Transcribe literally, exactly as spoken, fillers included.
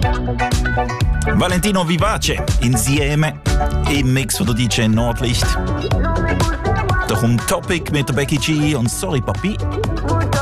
Valentino Vivace, insieme im Mix von der D J Nordlicht. Da kommt Topic mit der Becky G und Sorry Papi.